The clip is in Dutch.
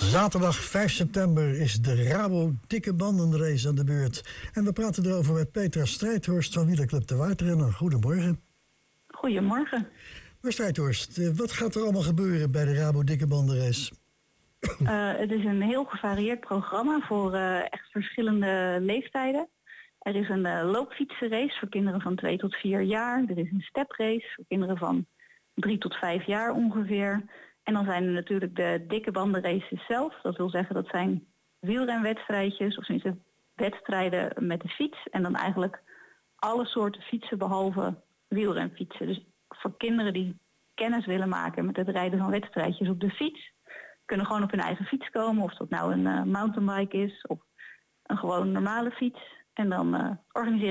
Zaterdag 5 september is de Rabo Dikke Bandenrace aan de beurt. En we praten erover met Petra Strijdhorst van wielerclub De Waardrenner. Goedemorgen. Goedemorgen. Maar Strijdhorst, wat gaat er allemaal gebeuren bij de Rabo Dikke Bandenrace? Het is een heel gevarieerd programma voor echt verschillende leeftijden. Er is een loopfietsenrace voor kinderen van 2 tot 4 jaar. Er is een steprace voor kinderen van 3 tot 5 jaar ongeveer. En dan zijn er natuurlijk de dikke bandenraces zelf. Dat wil zeggen dat zijn wielrenwedstrijdjes of tenminste wedstrijden met de fiets. En dan eigenlijk alle soorten fietsen behalve wielrenfietsen. Dus voor kinderen die kennis willen maken met het rijden van wedstrijdjes op de fiets, kunnen gewoon op hun eigen fiets komen. Of dat nou een mountainbike is of een gewoon normale fiets. En dan organiseren